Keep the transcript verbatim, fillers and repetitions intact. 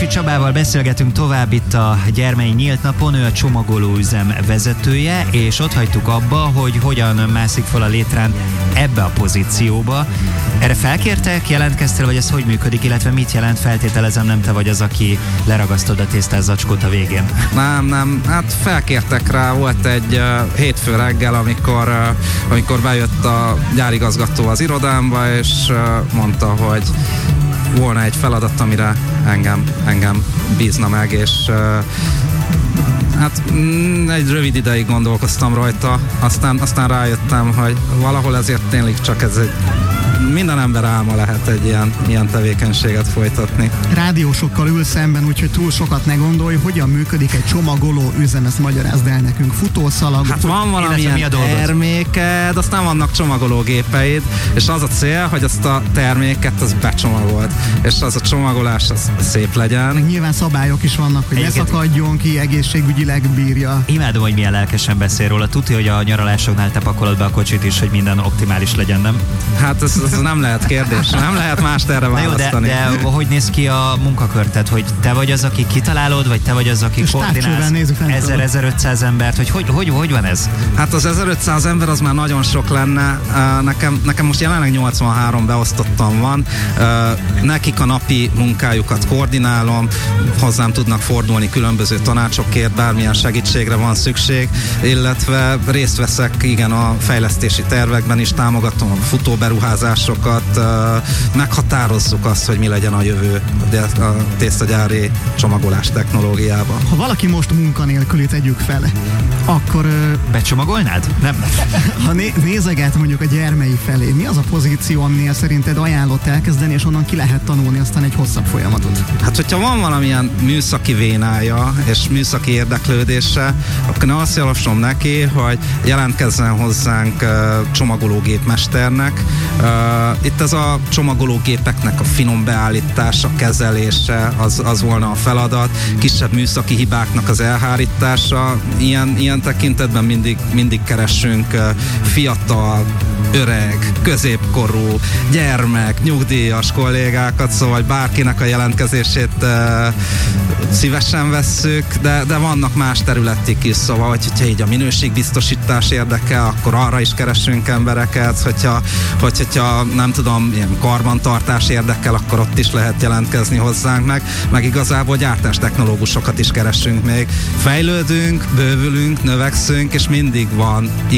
Rákosi Csabával beszélgetünk tovább itt a Gyermei Nyílt Napon, ő a csomagolóüzem vezetője, és ott hagytuk abba, hogy hogyan mászik fel a létrán ebbe a pozícióba. Erre felkértek, jelentkeztél, vagy ez hogy működik, illetve mit jelent? Feltételezem, nem te vagy az, aki leragasztod a tésztás zacskót a végén. Nem, nem, hát felkértek rá, volt egy uh, hétfő reggel, amikor, uh, amikor bejött a gyárigazgató az irodámba, és uh, mondta, hogy volna egy feladat, amire engem, engem bízna meg, és uh, hát mm, egy rövid ideig gondolkoztam rajta, aztán, aztán rájöttem, hogy valahol ezért tényleg csak ez egy minden ember álma lehet egy ilyen, ilyen tevékenységet folytatni. Rádiósokkal ül szemben, úgyhogy túl sokat ne gondolj, hogyan működik egy csomagoló üzem, ezt magyarázd el nekünk. Futószalag. Hát van valamilyen terméked, aztán vannak csomagológépeid, és az a cél, hogy azt a terméket az becsomagolt, és az a csomagolás az szép legyen. Nyilván szabályok is vannak, hogy ne szakadjon ki, egészségügyileg bírja. Imádom, hogy milyen lelkesen beszél róla. Tudja, hogy a nyaralásoknál te pakolod be a kocsit is, hogy minden optimális legyen, nem? Hát ez, ez nem lehet kérdés, nem lehet mást erre választani. De, de hogy néz ki a munkakör? Tehát, hogy te vagy az, aki kitalálod, vagy te vagy az, aki koordinálsz ezer-ezerötszáz embert, hogy hogy, hogy hogy van ez? Hát az ezerötszáz ember az már nagyon sok lenne. Nekem, nekem most jelenleg nyolcvanhárom beosztottam van. Nekik a napi munkájukat koordinálom, hozzám tudnak fordulni különböző tanácsokért, bármilyen segítségre van szükség, illetve részt veszek igen a fejlesztési tervekben is, támogatom a futóberuházásokat, meghatározzuk azt, hogy mi legyen a jövő a tésztagyári csomagolás technológiában. Ha valaki most munkanélküli, tegyük fel, akkor... Becsomagolnád? Nem. Ha né- nézeget mondjuk a Gyermei felé, mi az a pozíció, aminél szerinted ajánlott elkezdeni, és onnan ki lehet tanulni aztán egy hosszabb folyamatot? Hát, hogyha van valamilyen műszaki vénája és műszaki érdeklődése, akkor én azt javaslom neki, hogy jelentkezzen hozzánk uh, csomagológépmesternek. Uh, itt ez a csomagológépeknek a finom beállítása, kezelése, az, az volna a feladat, kisebb műszaki hibáknak az elhárítása. Ilyen, ilyen tekintetben mindig, mindig keresünk uh, fiatal, öreg, középkorú, gyermek, nyugdíjas kollégákat, szóval bárkinek a jelentkezését uh, szívesen vesszük, de, de vannak más területek is, szóval hogyha így a minőségbiztosítás érdekel, akkor arra is keresünk embereket, hogyha, hogy, hogyha nem tudom, ilyen karbantartás érdekel, akkor ott is lehet jelentkezni hozzánk meg, meg igazából gyártástechnológusokat is keresünk még. Fejlődünk, bővülünk, növekszünk, és mindig van